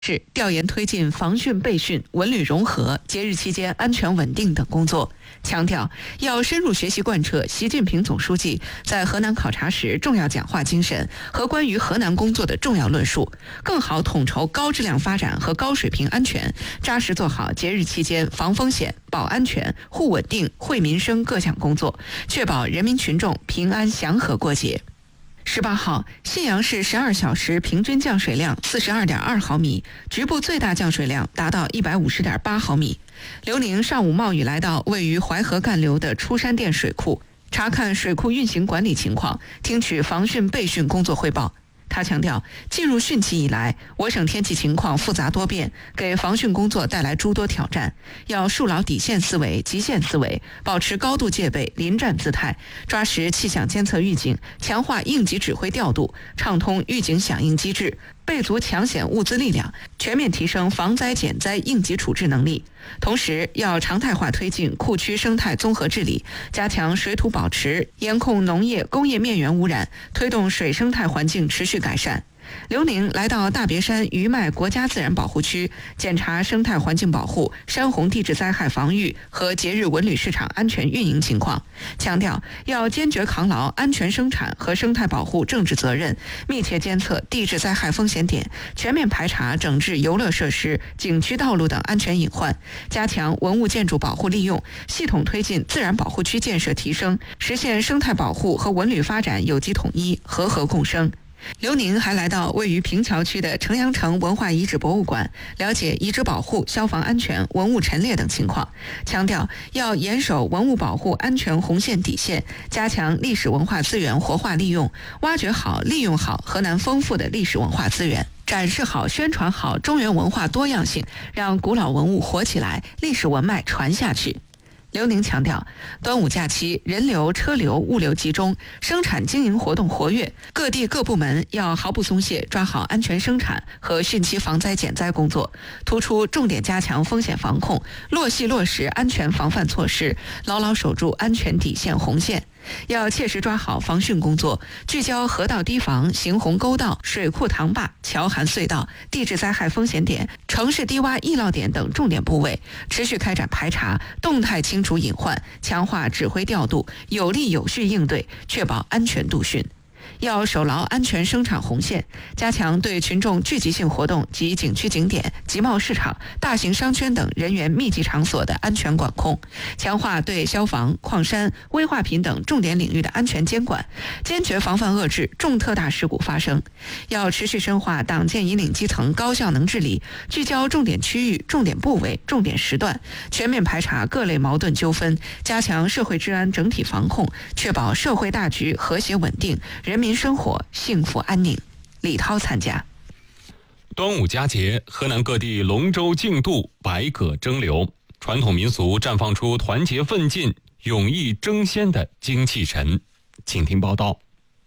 是调研推进防汛备汛、文旅融合、节日期间安全稳定等工作，强调要深入学习贯彻习近平总书记在河南考察时重要讲话精神和关于河南工作的重要论述，更好统筹高质量发展和高水平安全，扎实做好节日期间防风险、保安全、护稳定、惠民生各项工作，确保人民群众平安祥和过节。18号，信阳市12小时平均降水量42.2毫米，局部最大降水量达到150.8毫米。刘宁上午冒雨来到位于淮河干流的出山店水库，查看水库运行管理情况，听取防汛备汛工作汇报。他强调，进入汛期以来，我省天气情况复杂多变，给防汛工作带来诸多挑战，要树牢底线思维、极限思维，保持高度戒备、临战姿态，抓实气象监测预警，强化应急指挥调度，畅通预警响应机制，备足抢险物资力量，全面提升防灾减灾应急处置能力。同时，要常态化推进库区生态综合治理，加强水土保持，严控农业、工业面源污染，推动水生态环境持续改善。刘宁来到大别山余脉国家自然保护区，检查生态环境保护、山洪地质灾害防御和节日文旅市场安全运营情况，强调要坚决扛牢安全生产和生态保护政治责任，密切监测地质灾害风险点，全面排查整治游乐设施、景区道路等安全隐患，加强文物建筑保护利用，系统推进自然保护区建设提升，实现生态保护和文旅发展有机统一、和合共生。刘宁还来到位于平桥区的城阳城文化遗址博物馆，了解遗址保护、消防安全、文物陈列等情况，强调要严守文物保护安全红线底线，加强历史文化资源活化利用，挖掘好、利用好河南丰富的历史文化资源，展示好、宣传好中原文化多样性，让古老文物活起来，历史文脉传下去。刘宁强调，端午假期人流、车流、物流集中，生产经营活动活跃，各地各部门要毫不松懈，抓好安全生产和汛期防灾减灾工作，突出重点加强风险防控，落细落实安全防范措施，牢牢守住安全底线红线。要切实抓好防汛工作，聚焦河道堤防、行洪沟道、水库塘坝、桥涵隧道、地质灾害风险点、城市低洼易涝点等重点部位，持续开展排查，动态清除隐患，强化指挥调度，有力有序应对，确保安全度汛。要守牢安全生产红线，加强对群众聚集性活动及景区景点、集贸市场、大型商圈等人员密集场所的安全管控，强化对消防、矿山、危化品等重点领域的安全监管，坚决防范遏制重特大事故发生。要持续深化党建引领基层高效能治理，聚焦重点区域、重点部位、重点时段，全面排查各类矛盾纠纷，加强社会治安整体防控，确保社会大局和谐稳定，人民生活幸福安宁。李涛参加。 端午佳节，河南各地龙舟竞渡，百舸争流，传统民俗绽放出团结奋进、勇毅争先的精气神。请听报道。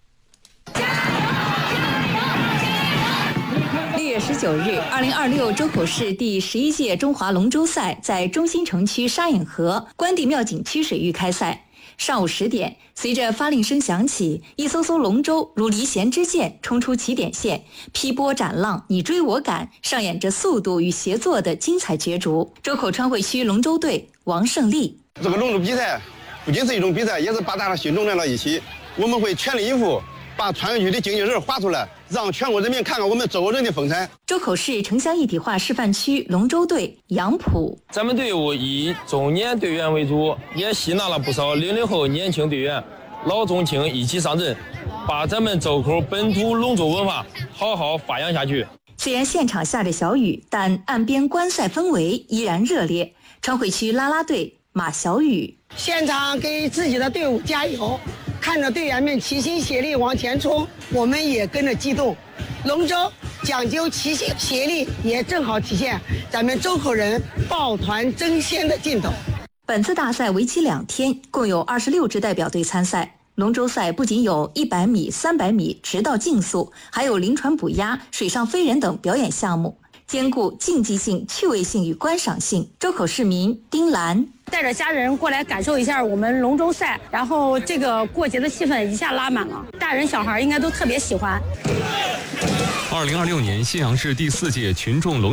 6月19日，2026周口市第11届中华龙舟赛在中心城区沙隐河关帝庙景区水域开赛。上午10点，随着发令声响起，一艘艘龙舟如离弦之箭冲出起点线，劈波斩浪，你追我赶，上演着速度与协作的精彩角逐。周口川汇区龙舟队王胜利： 这个龙舟比赛不仅是一种比赛，也是把大家心中连到一起。我们会全力以赴，把川渝区的经济人划出来，让全国人民看看我们周口人的风采。 周口市城乡一体化示范区龙舟队杨浦： 咱们队伍以中年队员为主，也吸纳了不少00后年轻队员，老中青一起上阵，把咱们周口本土龙舟文化好好发扬下去。 虽然现场下着小雨，但岸边观赛氛围依然热烈。川汇区啦啦队马小雨： 现场给自己的队伍加油，看着队员们齐心协力往前冲，我们也跟着激动。龙舟讲究齐心协力，也正好体现咱们周口人抱团争先的劲头。 本次大赛为期2天，共有26支代表队参赛。龙舟赛不仅有100米、300米直道竞速，还有临船捕鸭、水上飞人等表演项目，兼顾竞技性、趣味性与观赏性。周口市民丁兰： 带着家人过来感受一下我们龙舟赛，然后这个过节的气氛一下拉满了，大人小孩应该都特别喜欢。 2026年信阳市第4届群众龙